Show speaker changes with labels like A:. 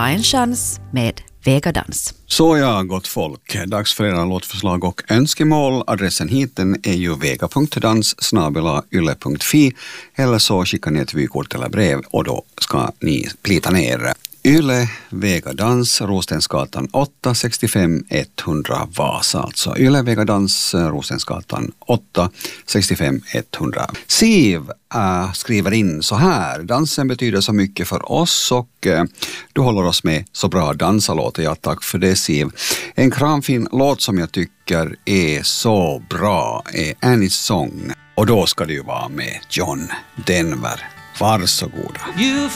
A: en chans med Vegadans.
B: Så ja, gott folk. Dags för era låtförslag och önskemål. Adressen hiten är ju vega.dans@yle.fi eller så skickar ni ett vykort eller brev och då ska ni plita ner. Yle, Vegadans, Rostensgatan 8, 65 100 Vasa. Alltså Yle, Vegadans, Rostensgatan 8, 65 100. Siv skriver in så här: dansen betyder så mycket för oss och du håller oss med så bra dansalåter. Ja, tack för det, Siv. En kramfin låt som jag tycker är så bra är Annie's Song. Och då ska det ju vara med John Denver. Varsågoda.
C: You